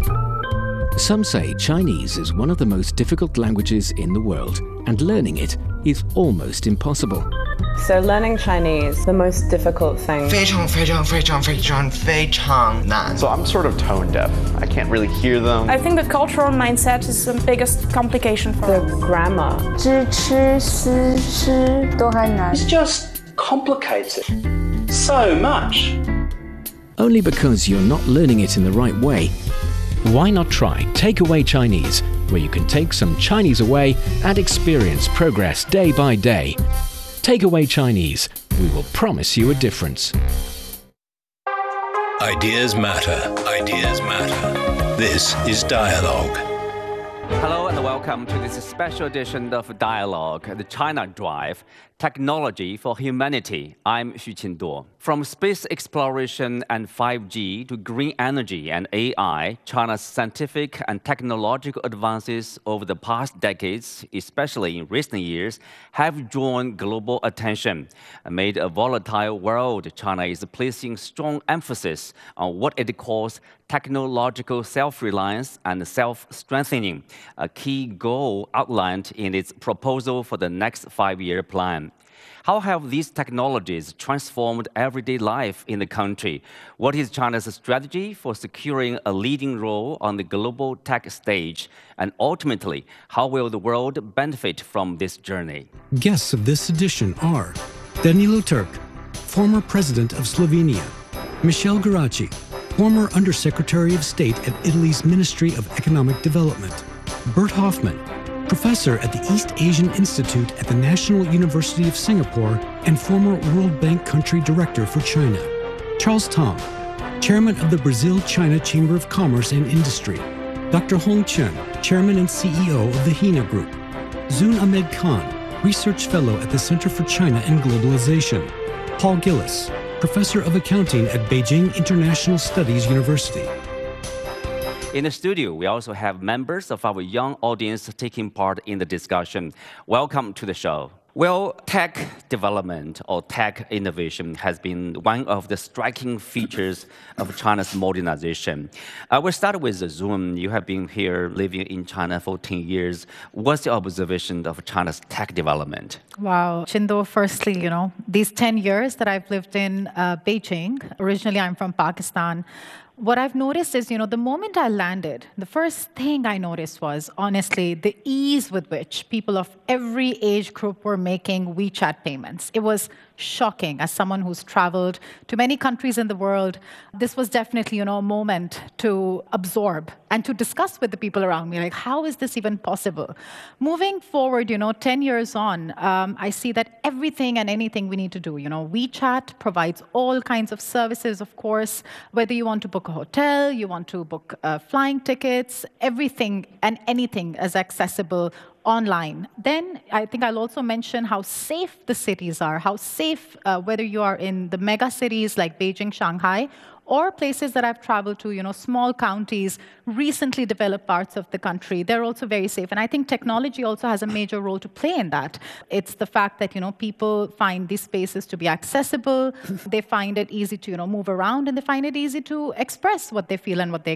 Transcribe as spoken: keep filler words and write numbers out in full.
Some say Chinese is one of the most difficult languages in the world, and learning it is almost impossible. So learning Chinese, the most difficult thing. 非常非常非常非常非常难. So I'm sort of tone deaf. I can't really hear them. I think the cultural mindset is the biggest complication for the grammar. 知吃思吃都很难. It's just complicated so much. Only because you're not learning it in the right way. Why not try Takeaway Chinese, where you can take some Chinese away and experience progress day by day. Takeaway Chinese. We will promise you a difference. Ideas matter. Ideas matter. This is Dialogue. Hello and welcome to this special edition of Dialogue, the China Drive, Technology for Humanity. I'm Xu Qinduo. From space exploration and five G to green energy and A I, China's scientific and technological advances over the past decades, especially in recent years, have drawn global attention. Amid a volatile world, China is placing strong emphasis on what it calls technological self-reliance and self-strengthening, a key goal outlined in its proposal for the next five-year plan. How have these technologies transformed everyday life in the country? What is China's strategy for securing a leading role on the global tech stage? And ultimately, how will the world benefit from this journey? Guests of this edition are Danilo Turk, former president of Slovenia, Michel Geraci, former Undersecretary of State at Italy's Ministry of Economic Development, Bert Hoffman, professor at the East Asian Institute at the National University of Singapore and former World Bank Country Director for China, Charles Tong, chairman of the Brazil-China Chamber of Commerce and Industry, Doctor Hong Chen, chairman and C E O of the Hina Group, Zun Ahmed Khan, research fellow at the Center for China and Globalization, Paul Gillis, professor of accounting at Beijing International Studies University. In the studio, we also have members of our young audience taking part in the discussion. Welcome to the show. Well, tech development or tech innovation has been one of the striking features of China's modernization. Uh, we'll start with Zun. You have been here living in China for ten years. What's your observation of China's tech development? Wow, Qinduo, firstly, you know, these ten years that I've lived in uh, Beijing, originally I'm from Pakistan, what I've noticed is, you know, the moment I landed, the first thing I noticed was, honestly, the ease with which people of every age group were making WeChat payments. It was shocking. As someone who's traveled to many countries in the world, this was definitely, you know, a moment to absorb and to discuss with the people around me, like, how is this even possible? Moving forward, you know, ten years on, um, I see that everything and anything we need to do, you know, WeChat provides all kinds of services, of course, whether you want to book a hotel, you want to book uh, flying tickets, everything and anything is accessible online. Then I think I'll also mention how safe the cities are, how safe, uh, whether you are in the mega cities like Beijing, Shanghai, or places that I've traveled to, you know, small counties, recently developed parts of the country, they're also very safe. And I think technology also has a major role to play in that. It's the fact that, you know, people find these spaces to be accessible, they find it easy to, you know, move around, and they find it easy to express what they feel and what they